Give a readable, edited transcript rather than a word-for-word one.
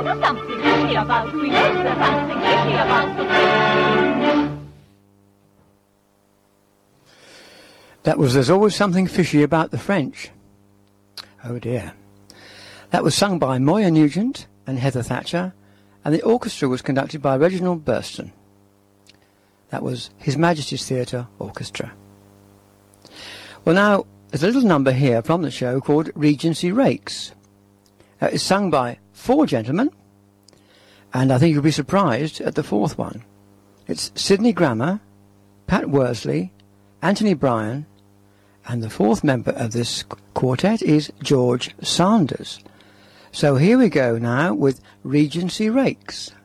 always something fishy about the French. There's something fishy about the French. That was There's Always Something Fishy About the French. Oh dear. That was sung by Moya Nugent and Heather Thatcher, and the orchestra was conducted by Reginald Burston. That was His Majesty's Theatre Orchestra. Well, now, there's a little number here from the show called Regency Rakes. It's sung by 4 gentlemen, and I think you'll be surprised at the 4th one. It's Sidney Grammer, Pat Worsley, Anthony Bryan, and the 4th member of this quartet is George Sanders. So here we go now with Regency Rakes.